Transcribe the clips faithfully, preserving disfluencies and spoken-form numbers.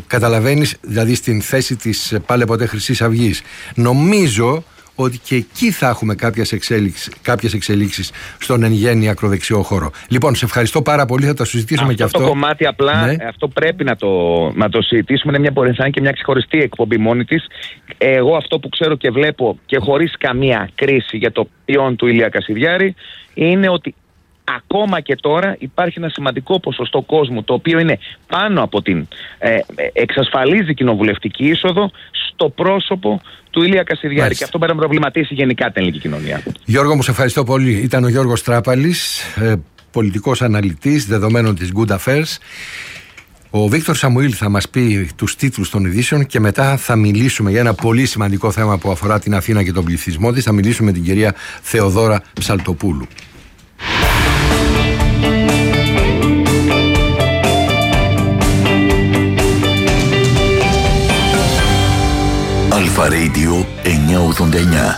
καταλαβαίνεις, δηλαδή στην θέση της πάλε ποτέ Χρυσής Αυγής. Νομίζω ότι και εκεί θα έχουμε κάποιες εξέλιξεις, κάποιες εξελίξεις στον εν γέννη ακροδεξιό χώρο. Λοιπόν, σε ευχαριστώ πάρα πολύ, θα το συζητήσουμε αυτό και αυτό. Αυτό το κομμάτι απλά, ναι. αυτό πρέπει να το, να το συζητήσουμε. Είναι μια, μπορεί να είναι και μια ξεχωριστή εκπομπή μόνη της. Εγώ αυτό που ξέρω και βλέπω και χωρίς καμία κρίση για το ποιόν του Ηλία Κασιδιάρη είναι ότι ακόμα και τώρα υπάρχει ένα σημαντικό ποσοστό κόσμου το οποίο είναι πάνω από την ε, εξασφαλίζει κοινοβουλευτική είσοδο στο πρόσωπο του Ηλία Κασιδιάρη. Μάλιστα. Και αυτό πρέπει να προβληματίσει γενικά την ελληνική κοινωνία. Γιώργο, μου σε ευχαριστώ πολύ. Ήταν ο Γιώργος Τράπαλης, ε, πολιτικός αναλυτής δεδομένων της Good Affairs. Ο Βίκτορ Σαμουήλ θα μας πει τους τίτλους των ειδήσεων και μετά θα μιλήσουμε για ένα πολύ σημαντικό θέμα που αφορά την Αθήνα και τον πληθυσμό της. Θα μιλήσουμε με την κυρία Θεοδόρα Ψαλτοπούλου. Αλφα Radio εννιακόσια ογδόντα εννιά.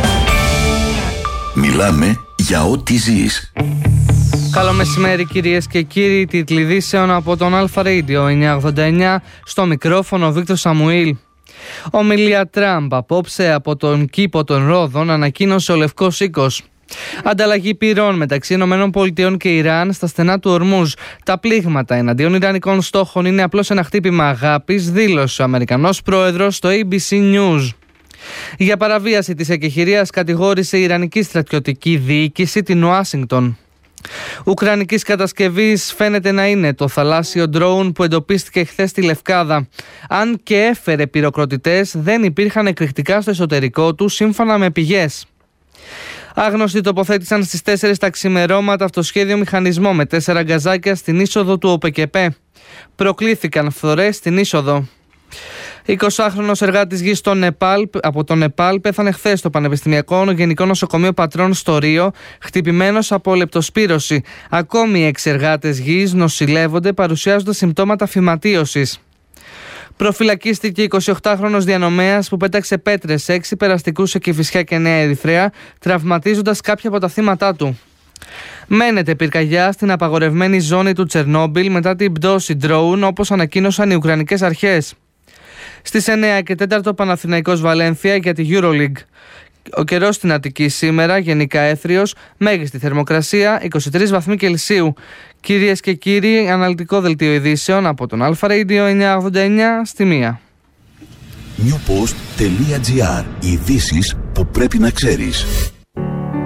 Μιλάμε για ό,τι ζεις. Καλό μεσημέρι κυρίες και κύριοι, τίτλοι ειδήσεων από τον Αλφα Radio εννιακόσια ογδόντα εννιά, στο μικρόφωνο Βίκτορ Σαμουήλ. Ομιλία Τραμπ απόψε από τον κήπο των Ρόδων, ανακοίνωσε ο Λευκός Οίκος. Ανταλλαγή πυρών μεταξύ ΗΠΑ και Ιράν στα στενά του Ορμούζ. Τα πλήγματα εναντίον ιρανικών στόχων είναι απλώς ένα χτύπημα αγάπης, δήλωσε ο Αμερικανός πρόεδρος στο έι μπι σι News. Για παραβίαση της εκεχηρίας κατηγόρησε η Ιρανική στρατιωτική διοίκηση την Ουάσιγκτον. Ουκρανικής κατασκευής φαίνεται να είναι το θαλάσσιο ντρόουν που εντοπίστηκε χθες στη Λευκάδα. Αν και έφερε πυροκροτητές, δεν υπήρχαν εκρηκτικά στο εσωτερικό του, σύμφωνα με πηγές. Άγνωστοι τοποθέτησαν στις τέσσερις τα ξημερώματα αυτοσχέδιο μηχανισμό με τέσσερα γκαζάκια στην είσοδο του ΟΠΕΚΕΠΕ. Προκλήθηκαν φθορές στην είσοδο. εικοσάχρονος εργάτης γης στο Νεπάλ, από το Νεπάλ πέθανε χθες στο Πανεπιστημιακό Γενικό Νοσοκομείο Πατρών στο Ρίο, χτυπημένος από λεπτοσπύρωση. Ακόμη έξι εργάτες γης νοσηλεύονται παρουσιάζοντας συμπτώματα φυματίωσης. Προφυλακίστηκε εικοσιοκτάχρονος διανομέας που πέταξε πέτρες σε έξι περαστικούς σε Κηφισιά και Νέα Ερυθρέα, τραυματίζοντας κάποια από τα θύματά του. Μένεται πυρκαγιά στην απαγορευμένη ζώνη του Τσερνόμπιλ μετά την πτώση drone, όπως ανακοίνωσαν οι Ουκρανικές αρχές. Στις εννιά και τέσσερα Παναθηναϊκός Βαλένθια για τη EuroLeague. Ο καιρός στην Αττική σήμερα γενικά έθριος, μέγιστη θερμοκρασία είκοσι τρεις βαθμοί Κελσίου. Κυρίες και κύριοι, αναλυτικό δελτίο ειδήσεων από τον Αλφα Radio εννιακόσια ογδόντα εννιά στη μία. newpost τελεία gr. Ειδήσεις που πρέπει να ξέρεις.